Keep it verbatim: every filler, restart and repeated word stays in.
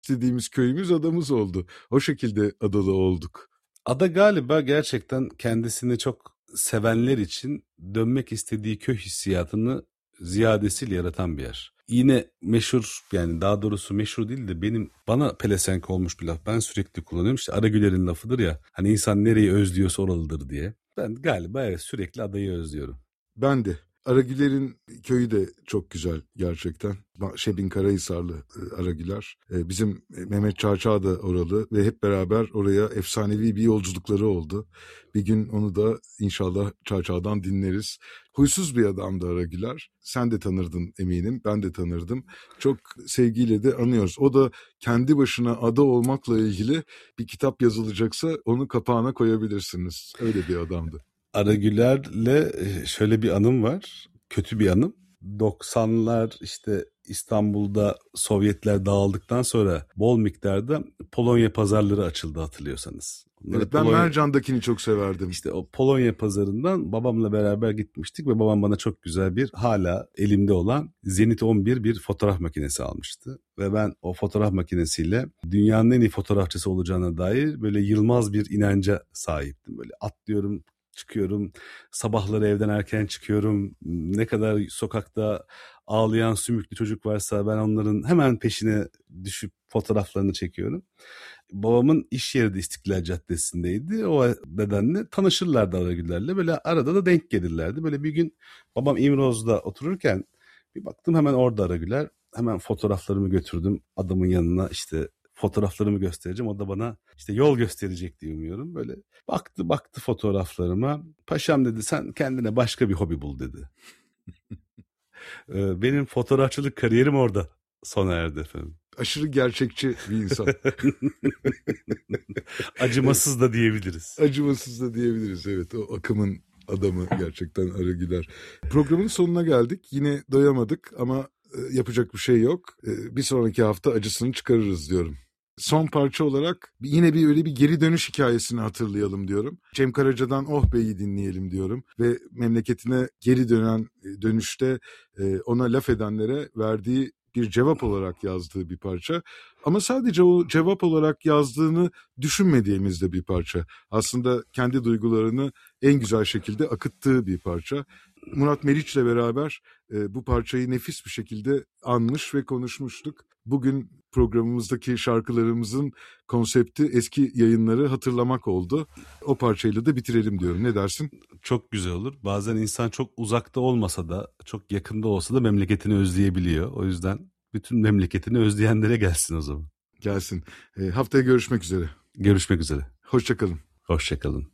İstediğimiz köyümüz adamız oldu. O şekilde adalı olduk. Ada galiba gerçekten kendisini çok sevenler için dönmek istediği köy hissiyatını ziyadesiyle yaratan bir yer. Yine meşhur, yani daha doğrusu meşhur değil de benim bana pelesenk olmuş bir laf. Ben sürekli kullanıyorum, işte Aragüler'in lafıdır ya. Hani insan nereyi özlüyorsa oralıdır diye. Ben galiba evet sürekli adayı özlüyorum. Ben de. Aragüler'in köyü de çok güzel gerçekten. Şebin Karahisarlı Aragüler. Bizim Mehmet Çağçağ da oralı ve hep beraber oraya efsanevi bir yolculukları oldu. Bir gün onu da inşallah Çağçağ'dan dinleriz. Huysuz bir adamdı Aragüler. Sen de tanırdın eminim, ben de tanırdım. Çok sevgiyle de anıyoruz. O da kendi başına ada olmakla ilgili bir kitap yazılacaksa onu kapağına koyabilirsiniz. Öyle bir adamdı. Aragüler'le şöyle bir anım var. Kötü bir anım. doksanlar işte İstanbul'da Sovyetler dağıldıktan sonra bol miktarda Polonya pazarları açıldı, hatırlıyorsanız. Onları Evet, ben Polonya... Mercan'dakini çok severdim. İşte o Polonya pazarından babamla beraber gitmiştik ve babam bana çok güzel bir, hala elimde olan Zenit on bir bir fotoğraf makinesi almıştı. Ve ben o fotoğraf makinesiyle dünyanın en iyi fotoğrafçısı olacağına dair böyle yılmaz bir inanca sahiptim. Böyle atlıyorum, çıkıyorum, sabahları evden erken çıkıyorum, ne kadar sokakta ağlayan sümüklü çocuk varsa ben onların hemen peşine düşüp fotoğraflarını çekiyorum. Babamın iş yeri de İstiklal Caddesi'ndeydi. O nedenle tanışırlardı Aragüler'le. Böyle arada da denk gelirlerdi. Böyle bir gün babam İmroz'da otururken bir baktım hemen orada Aragüler. Hemen fotoğraflarımı götürdüm adamın yanına, işte fotoğraflarımı göstereceğim. O da bana işte yol gösterecek diye umuyorum. Böyle baktı baktı fotoğraflarıma. Paşam dedi, sen kendine başka bir hobi bul dedi. Benim fotoğrafçılık kariyerim orada sona erdi efendim. Aşırı gerçekçi bir insan. Acımasız da diyebiliriz. Acımasız da diyebiliriz, evet. O akımın adamı gerçekten Aragüler. Programın sonuna geldik. Yine doyamadık ama yapacak bir şey yok. Bir sonraki hafta acısını çıkarırız diyorum. Son parça olarak yine bir öyle bir geri dönüş hikayesini hatırlayalım diyorum. Cem Karaca'dan Oh Bey'i dinleyelim diyorum. Ve memleketine geri dönen dönüşte ona laf edenlere verdiği bir cevap olarak yazdığı bir parça. Ama sadece o cevap olarak yazdığını düşünmediğimizde bir parça. Aslında kendi duygularını en güzel şekilde akıttığı bir parça. Murat Meriç'le beraber e, bu parçayı nefis bir şekilde anmış ve konuşmuştuk. Bugün programımızdaki şarkılarımızın konsepti eski yayınları hatırlamak oldu. O parçayla da bitirelim diyorum. Ne dersin? Çok güzel olur. Bazen insan çok uzakta olmasa da, çok yakında olsa da memleketini özleyebiliyor. O yüzden bütün memleketini özleyenlere gelsin o zaman. Gelsin. E, haftaya görüşmek üzere. Görüşmek üzere. Hoşça kalın. Hoşça kalın.